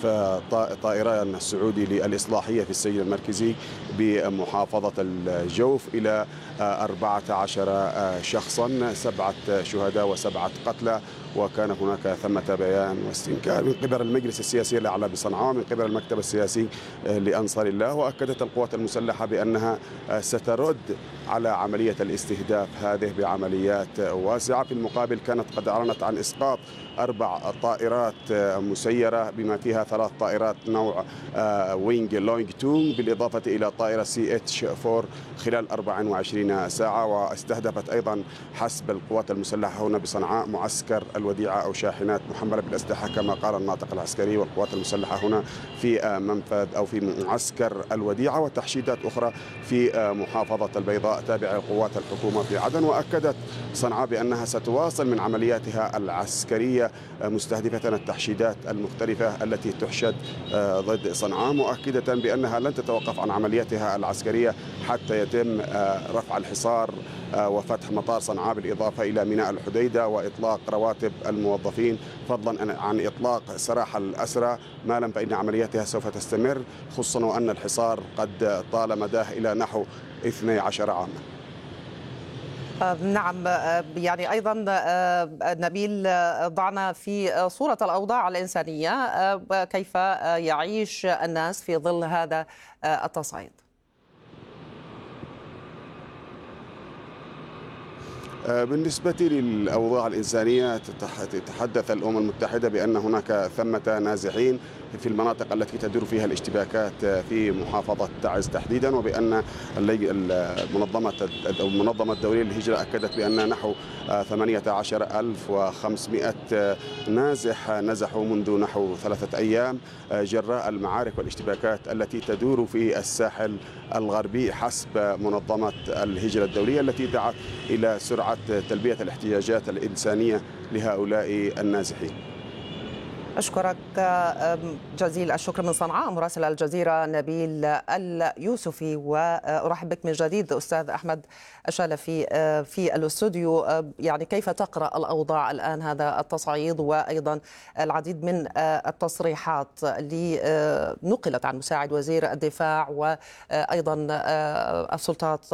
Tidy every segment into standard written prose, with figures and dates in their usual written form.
طائران سعودي للإصلاحية في السجل المركزي بمحافظة الجوف إلى 14 شخصا، 7 شهداء و7 قتلى. وكان هناك ثمة بيان واستنكار من قبل المجلس السياسي الأعلى بصنعاء ومن قبل المكتب السياسي لأنصار الله. وأكدت القوات المسلحة بأنها سترد على عملية الاستهداف هذه بعمليات واسعة. في المقابل كانت قد أعلنت عن إسقاط 4 طائرات مسيرة بما فيها 3 طائرات نوع وينج لونج 2 بالإضافة إلى طائرة CH-4 خلال 24 ساعة. واستهدفت أيضا حسب القوات المسلحة هنا بصنعاء معسكر الوديعة أو شاحنات محملة بالأسلحة كما قال الناطق العسكري. والقوات المسلحة هنا في منفذ أو في معسكر الوديعة، وتحشيدات أخرى في محافظة البيضاء تابعة لقوات الحكومة في عدن. وأكدت صنعاء بأنها ستواصل من عملياتها العسكرية مستهدفة التحشيدات المختلفة التي تحشد ضد صنعاء، مؤكدة بأنها لن تتوقف عن عملياتها العسكرية حتى يتم رفع الحصار وفتح مطار صنعاء بالإضافة إلى ميناء الحديدة وإطلاق رواتب الموظفين، فضلا عن إطلاق سراح الأسرى. ما لم فإن عملياتها سوف تستمر، خصوصا وأن الحصار قد طال مداه إلى نحو 12 عاما. نعم، يعني أيضا نبيل، ضعنا في صورة الأوضاع الإنسانية، كيف يعيش الناس في ظل هذا التصعيد؟ بالنسبة للأوضاع الإنسانية تتحدث الأمم المتحدة بأن هناك ثمة نازحين في المناطق التي تدور فيها الاشتباكات في محافظة تعز تحديدا، وبأن المنظمة الدولية للهجرة أكدت بأن نحو 18,500 نازح نزحوا منذ نحو 3 أيام جراء المعارك والاشتباكات التي تدور في الساحل الغربي حسب منظمة الهجرة الدولية التي دعت إلى سرعة تلبية الاحتياجات الإنسانية لهؤلاء النازحين. أشكرك جزيل الشكر من صنعاء مراسل الجزيرة نبيل اليوسفي، وأرحب بك من جديد أستاذ أحمد الشالفي في الاستوديو. يعني كيف تقرأ الأوضاع الآن، هذا التصعيد وأيضا العديد من التصريحات اللي نقلت عن مساعد وزير الدفاع وأيضا السلطات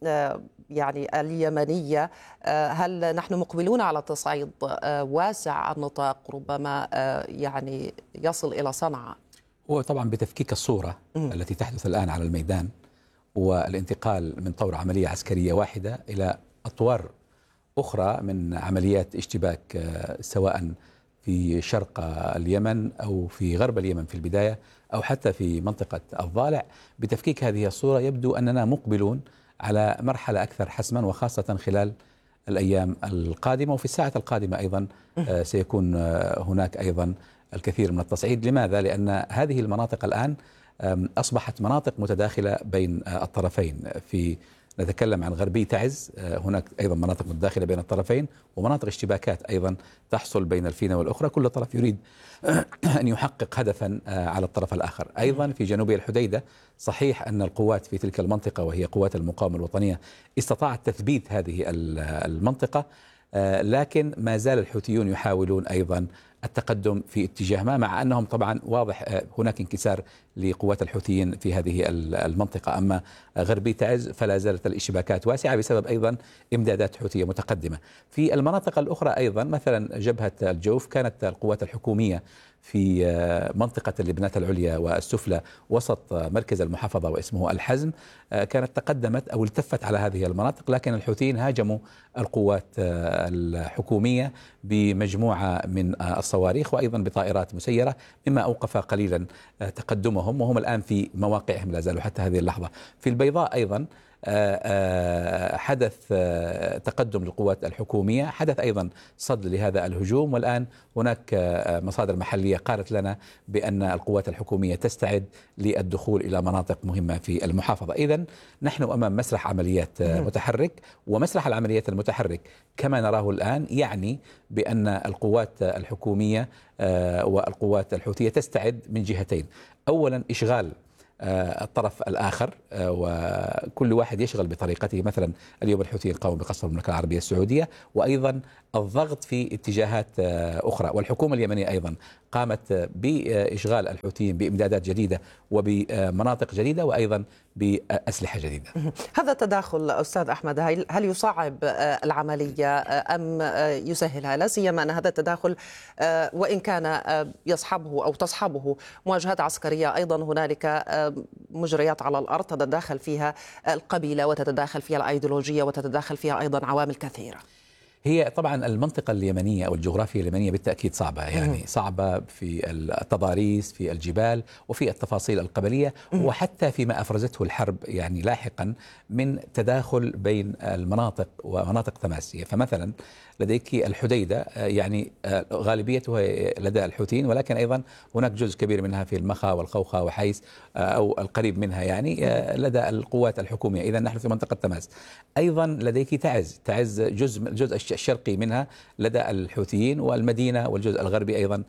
يعني اليمنية؟ هل نحن مقبلون على تصعيد واسع النطاق ربما يعني يصل إلى صنعاء؟ هو طبعا بتفكيك الصورة التي تحدث الآن على الميدان والانتقال من طور عملية عسكرية واحدة إلى أطوار أخرى من عمليات اشتباك، سواء في شرق اليمن أو في غرب اليمن في البداية أو حتى في منطقة الضالع. بتفكيك هذه الصورة يبدو أننا مقبلون على مرحلة أكثر حسما، وخاصة خلال الأيام القادمة وفي الساعة القادمة أيضا سيكون هناك أيضا الكثير من التصعيد. لماذا؟ لأن هذه المناطق الآن أصبحت مناطق متداخلة بين الطرفين. نتكلم عن غربي تعز، هناك أيضا مناطق متداخلة بين الطرفين ومناطق اشتباكات أيضا تحصل بين الفينة والأخرى، كل طرف يريد أن يحقق هدفا على الطرف الآخر. أيضا في جنوب الحديدة صحيح أن القوات في تلك المنطقة وهي قوات المقاومة الوطنية استطاعت تثبيت هذه المنطقة، لكن ما زال الحوثيون يحاولون أيضا التقدم في اتجاه ما، مع أنهم طبعا واضح هناك انكسار لقوات الحوثيين في هذه المنطقة. أما غربي تعز فلا زالت الاشتباكات واسعة بسبب أيضا إمدادات حوثية متقدمة. في المناطق الأخرى أيضا مثلا جبهة الجوف كانت القوات الحكومية في منطقة اللبنات العليا والسفلى وسط مركز المحافظة واسمه الحزم، كانت تقدمت أو التفت على هذه المناطق، لكن الحوثيين هاجموا القوات الحكومية بمجموعة من الصواريخ وأيضا بطائرات مسيرة، مما أوقف قليلا تقدمهم، وهم الآن في مواقعهم لا زالوا حتى هذه اللحظة. في البيضاء أيضا حدث تقدم للقوات الحكومية، حدث أيضا صد لهذا الهجوم، والآن هناك مصادر محلية قالت لنا بأن القوات الحكومية تستعد للدخول إلى مناطق مهمة في المحافظة. إذن نحن أمام مسرح عمليات متحرك، ومسرح العمليات المتحرك كما نراه الآن يعني بأن القوات الحكومية والقوات الحوثية تستعد من جهتين. أولا إشغال الطرف الآخر، وكل واحد يشغل بطريقته. مثلا اليوم الحوثيين قاموا بقصف المملكة العربية السعودية، وأيضا الضغط في اتجاهات أخرى، والحكومة اليمنية أيضا قامت بإشغال الحوثيين بإمدادات جديدة وبمناطق جديدة وأيضا بأسلحة جديدة. هذا التداخل أستاذ أحمد هل يصعب العملية أم يسهلها؟ لا سيما أن هذا التداخل وإن كان يصحبه أو تصحبه مواجهات عسكرية، أيضا هنالك مجريات على الأرض تتداخل فيها القبيلة وتتداخل فيها الأيديولوجية وتتداخل فيها أيضا عوامل كثيرة. هي طبعا المنطقة اليمنية أو الجغرافيا اليمنية بالتأكيد صعبة، يعني صعبة في التضاريس، في الجبال، وفي التفاصيل القبلية، وحتى فيما أفرزته الحرب يعني لاحقا من تداخل بين المناطق ومناطق تماسية. فمثلا لديك الحديدة يعني غالبيتها لدى الحوثيين، ولكن أيضا هناك جزء كبير منها في المخا والخوخة وحيس أو القريب منها يعني لدى القوات الحكومية. إذا نحن في منطقة تماس. أيضا لديك تعز الجزء الشرقي منها لدى الحوثيين، والمدينة والجزء الغربي أيضا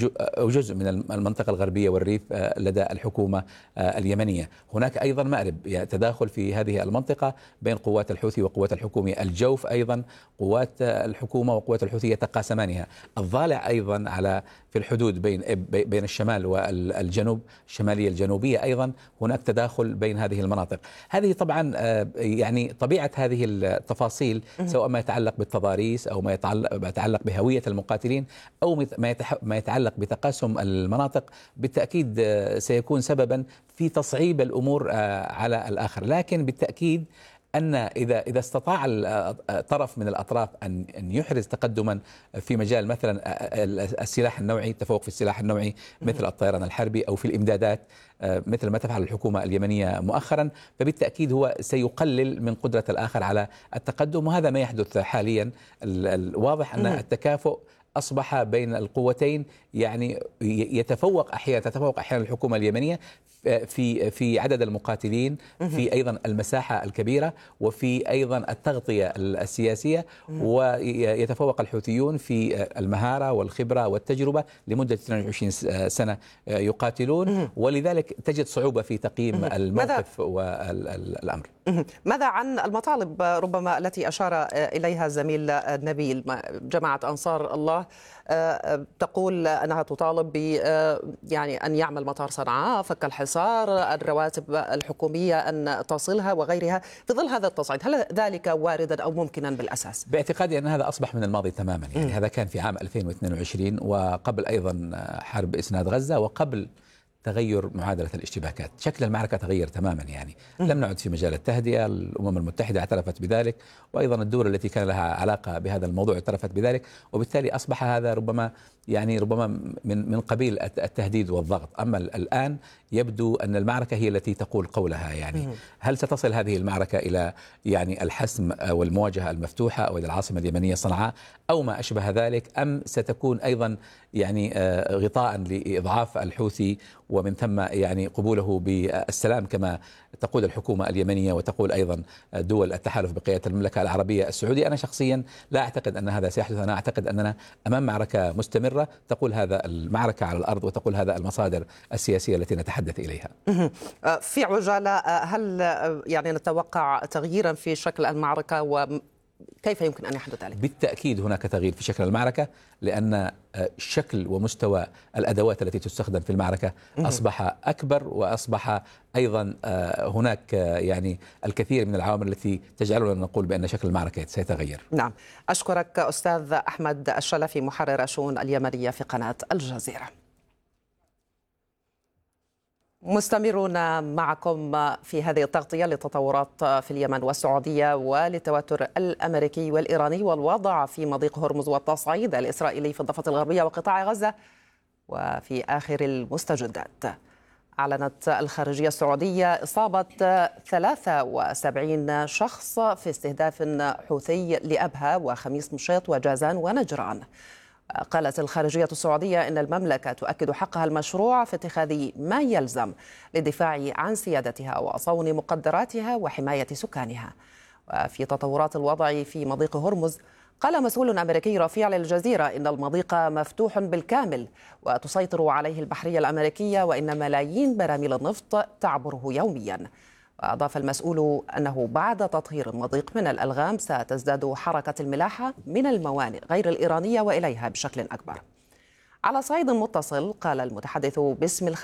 جزء من المنطقة الغربية والريف لدى الحكومة اليمنية. هناك أيضا مأرب يعني تداخل في هذه المنطقة بين قوات الحوثي وقوات الحكومية. الجوف أيضا قوات الحكومة وقوات الحوثي يتقاسمانها. الضالع أيضا في الحدود بين الشمال والجنوب، الشمالية الجنوبية، أيضا هناك تداخل بين هذه المناطق. هذه طبعا يعني طبيعة هذه التفاصيل، سواء ما يتعلق بالتضاريس أو ما يتعلق بهوية المقاتلين أو ما يتعلق بتقاسم المناطق، بالتأكيد سيكون سببا في تصعيب الأمور على الآخر. لكن بالتأكيد أن إذا استطاع طرف من الأطراف أن يحرز تقدما في مجال مثلا السلاح النوعي، التفوق في السلاح النوعي مثل الطيران الحربي، أو في الإمدادات مثل ما تفعل الحكومة اليمنية مؤخرا، فبالتأكيد هو سيقلل من قدرة الآخر على التقدم. وهذا ما يحدث حاليا. الواضح أن التكافؤ أصبح بين القوتين، يعني تتفوق أحيانا الحكومة اليمنية في عدد المقاتلين، في أيضا المساحة الكبيرة، وفي أيضا التغطية السياسية، ويتفوق الحوثيون في المهارة والخبرة والتجربة لمدة 22 سنة يقاتلون، ولذلك تجد صعوبة في تقييم الموقف والأمر. ماذا عن المطالب ربما التي أشار إليها الزميل نبيل؟ جماعة أنصار الله تقول أنها تطالب يعني أن يعمل مطار صنعاء، فك الحصار، الرواتب الحكومية أن تصلها وغيرها، في ظل هذا التصعيد. هل ذلك واردا أو ممكنا بالأساس؟ باعتقادي أن هذا أصبح من الماضي تماما. يعني هذا كان في عام 2022 وقبل أيضا حرب إسناد غزة وقبل تغير معادلة الاشتباكات. شكل المعركة تغير تماما، يعني لم نعد في مجال التهدئة. الأمم المتحدة اعترفت بذلك، وأيضا الدول التي كان لها علاقة بهذا الموضوع اعترفت بذلك، وبالتالي أصبح هذا ربما من قبيل التهديد والضغط. أما الآن يبدو أن المعركة هي التي تقول قولها. يعني هل ستصل هذه المعركة إلى يعني الحسم والمواجهة المفتوحة أو إلى العاصمة اليمنية صنعاء أو ما أشبه ذلك، أم ستكون أيضا يعني غطاء لإضعاف الحوثي ومن ثم يعني قبوله بالسلام كما تقول الحكومة اليمنية وتقول أيضا دول التحالف بقيادة المملكة العربية السعودية؟ أنا شخصيا لا أعتقد أن هذا سيحدث. أنا أعتقد أننا أمام معركة مستمرة تقول هذا المعركة على الأرض وتقول هذا المصادر السياسية التي نتحدث إليها. في عجالة، هل يعني نتوقع تغييرا في شكل المعركة وكيف يمكن أن يحدث ذلك؟ بالتأكيد هناك تغيير في شكل المعركة، لأن شكل ومستوى الأدوات التي تستخدم في المعركة أصبح أكبر، وأصبح أيضا هناك يعني الكثير من العوامل التي تجعلنا نقول بأن شكل المعركة سيتغير. نعم، أشكرك أستاذ أحمد الشلفي، محرر الشؤون اليمنية في قناة الجزيرة. مستمرون معكم في هذه التغطية للتطورات في اليمن والسعودية وللتوتر الأمريكي والإيراني والوضع في مضيق هرمز والتصعيد الإسرائيلي في الضفة الغربية وقطاع غزة. وفي آخر المستجدات، أعلنت الخارجية السعودية إصابة 73 شخص في استهداف حوثي لأبها وخميس مشيط وجازان ونجران. قالت الخارجية السعودية إن المملكة تؤكد حقها المشروع في اتخاذ ما يلزم للدفاع عن سيادتها وصون مقدراتها وحماية سكانها. وفي تطورات الوضع في مضيق هرمز، قال مسؤول أمريكي رفيع للجزيرة إن المضيق مفتوح بالكامل وتسيطر عليه البحرية الأمريكية، وإن ملايين براميل النفط تعبره يوميا. وأضاف المسؤول أنه بعد تطهير المضيق من الألغام ستزداد حركة الملاحة من الموانئ غير الإيرانية وإليها بشكل أكبر. على صعيد متصل، قال المتحدث باسم